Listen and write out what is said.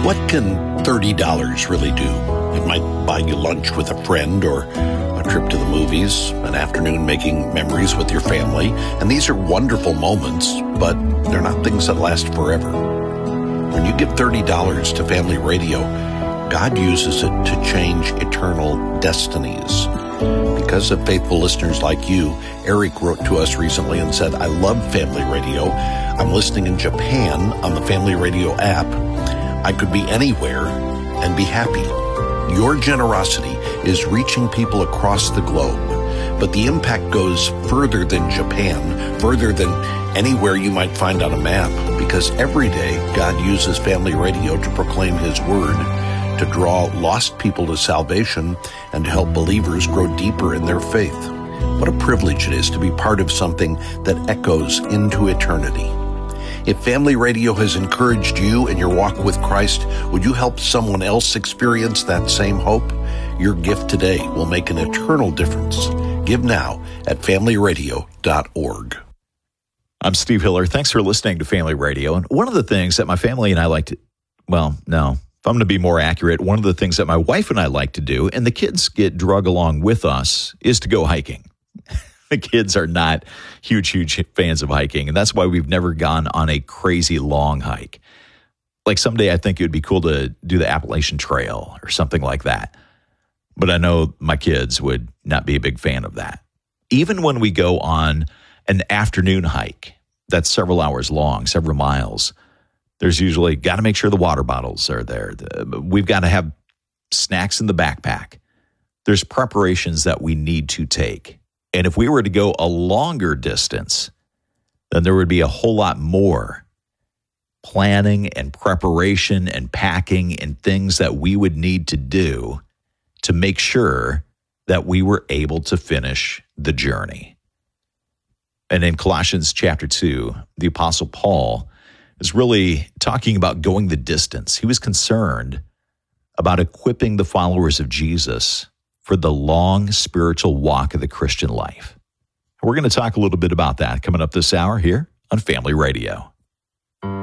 What can $30 really do? It might buy you lunch with a friend or a trip to the movies, an afternoon making memories with your family. And these are wonderful moments, but they're not things that last forever. When you give $30 to Family Radio, God uses it to change eternal destinies. Because of faithful listeners like you, Eric wrote to us recently and said, I love Family Radio. I'm listening in Japan on the Family Radio app. I could be anywhere and be happy. Your generosity is reaching people across the globe, but the impact goes further than Japan, further than anywhere you might find on a map, because every day God uses Family Radio to proclaim His Word, to draw lost people to salvation, and to help believers grow deeper in their faith. What a privilege it is to be part of something that echoes into eternity. If Family Radio has encouraged you in your walk with Christ, would you help someone else experience that same hope? Your gift today will make an eternal difference. Give now at familyradio.org. I'm Steve Hiller. Thanks for listening to Family Radio. And one of the things that my family and I like to, if I'm going to be more accurate, one of the things that my wife and I like to do, and the kids get drug along with us, is to go hiking. The kids are not huge fans of hiking, and that's why we've never gone on a crazy long hike. Like someday I think it would be cool to do the Appalachian Trail or something like that. But I know my kids would not be a big fan of that. Even when we go on an afternoon hike that's several hours long, several miles, there's usually got to make sure the water bottles are there. We've got to have snacks in the backpack. There's preparations that we need to take. And if we were to go a longer distance, then there would be a whole lot more planning and preparation and packing and things that we would need to do to make sure that we were able to finish the journey. And in Colossians chapter 2, the Apostle Paul is really talking about going the distance. He was concerned about equipping the followers of Jesus for the long spiritual walk of the Christian life. We're going to talk a little bit about that coming up this hour here on Family Radio.